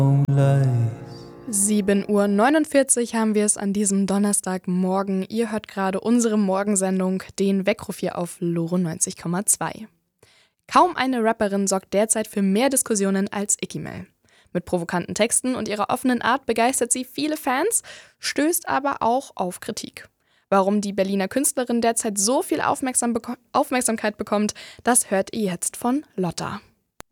7:49 Uhr haben wir es an diesem Donnerstagmorgen. Ihr hört gerade unsere Morgensendung, den Weckruf hier auf Loro 90,2. Kaum eine Rapperin sorgt derzeit für mehr Diskussionen als Ikimel. Mit provokanten Texten und ihrer offenen Art begeistert sie viele Fans, stößt aber auch auf Kritik. Warum die Berliner Künstlerin derzeit so viel Aufmerksamkeit bekommt, das hört ihr jetzt von Lotta.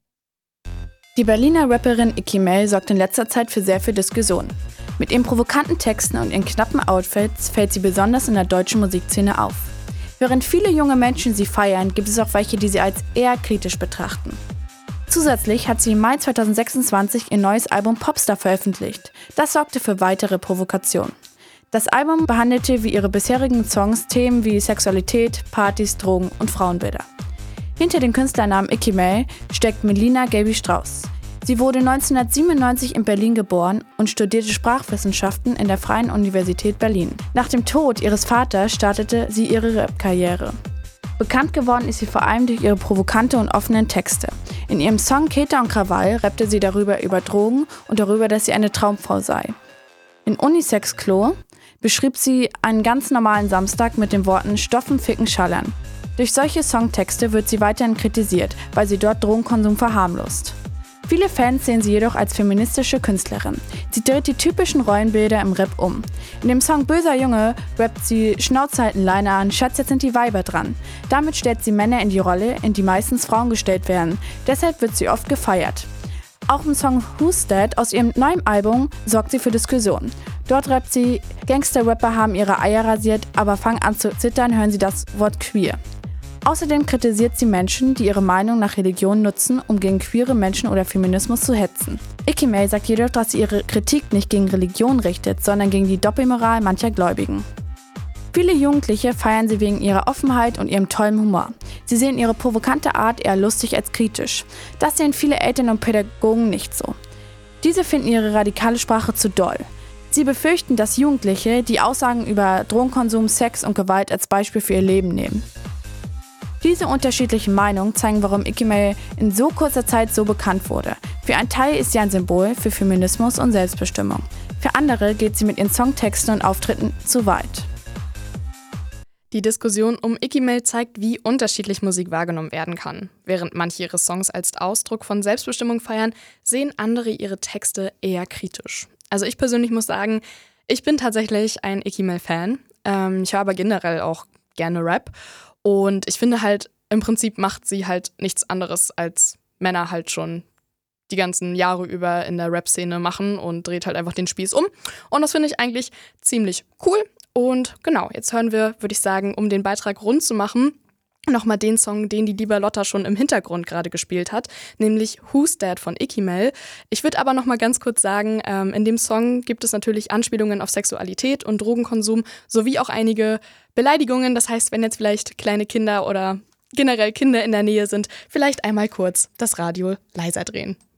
Die Berliner Rapperin Ikimel sorgt in letzter Zeit für sehr viel Diskussion. Mit ihren provokanten Texten und ihren knappen Outfits fällt sie besonders in der deutschen Musikszene auf. Während viele junge Menschen sie feiern, gibt es auch welche, die sie als eher kritisch betrachten. Zusätzlich hat sie im Mai 2026 ihr neues Album Popstar veröffentlicht. Das sorgte für weitere Provokation. Das Album behandelte wie ihre bisherigen Songs Themen wie Sexualität, Partys, Drogen und Frauenbilder. Hinter dem Künstlernamen Ikimel steckt Melina Gelby-Strauß. Sie wurde 1997 in Berlin geboren und studierte Sprachwissenschaften in der Freien Universität Berlin. Nach dem Tod ihres Vaters startete sie ihre Rap-Karriere. Bekannt geworden ist sie vor allem durch ihre provokante und offenen Texte. In ihrem Song Keter und Krawall rappte sie über Drogen und darüber, dass sie eine Traumfrau sei. In Unisex-Klo beschrieb sie einen ganz normalen Samstag mit den Worten Stoffen, Ficken, Schallern. Durch solche Songtexte wird sie weiterhin kritisiert, weil sie dort Drogenkonsum verharmlost. Viele Fans sehen sie jedoch als feministische Künstlerin. Sie dreht die typischen Rollenbilder im Rap um. In dem Song Böser Junge rappt sie Schnauze halten Leine an, Schatz, jetzt sind die Weiber dran. Damit stellt sie Männer in die Rolle, in die meistens Frauen gestellt werden. Deshalb wird sie oft gefeiert. Auch im Song Who's That aus ihrem neuen Album sorgt sie für Diskussionen. Dort rappt sie, Gangster-Rapper haben ihre Eier rasiert, aber fangen an zu zittern, hören sie das Wort queer. Außerdem kritisiert sie Menschen, die ihre Meinung nach Religion nutzen, um gegen queere Menschen oder Feminismus zu hetzen. Ikimel sagt jedoch, dass sie ihre Kritik nicht gegen Religion richtet, sondern gegen die Doppelmoral mancher Gläubigen. Viele Jugendliche feiern sie wegen ihrer Offenheit und ihrem tollen Humor. Sie sehen ihre provokante Art eher lustig als kritisch. Das sehen viele Eltern und Pädagogen nicht so. Diese finden ihre radikale Sprache zu doll. Sie befürchten, dass Jugendliche die Aussagen über Drogenkonsum, Sex und Gewalt als Beispiel für ihr Leben nehmen. Diese unterschiedlichen Meinungen zeigen, warum Ikimel in so kurzer Zeit so bekannt wurde. Für einen Teil ist sie ein Symbol für Feminismus und Selbstbestimmung. Für andere geht sie mit ihren Songtexten und Auftritten zu weit. Die Diskussion um Ikimel zeigt, wie unterschiedlich Musik wahrgenommen werden kann. Während manche ihre Songs als Ausdruck von Selbstbestimmung feiern, sehen andere ihre Texte eher kritisch. Also ich persönlich muss sagen, ich bin tatsächlich ein Ikimel-Fan. Ich höre aber generell auch gerne Rap. Und ich finde halt, im Prinzip macht sie halt nichts anderes, als Männer halt schon die ganzen Jahre über in der Rap-Szene machen und dreht halt einfach den Spieß um. Und das finde ich eigentlich ziemlich cool. Und genau, jetzt hören wir, würde ich sagen, um den Beitrag rund zu machen, nochmal den Song, den die liebe Lotta schon im Hintergrund gerade gespielt hat, nämlich Who's That von Ikimel. Ich würde aber nochmal ganz kurz sagen, in dem Song gibt es natürlich Anspielungen auf Sexualität und Drogenkonsum, sowie auch einige Beleidigungen. Das heißt, wenn jetzt vielleicht kleine Kinder oder generell Kinder in der Nähe sind, vielleicht einmal kurz das Radio leiser drehen.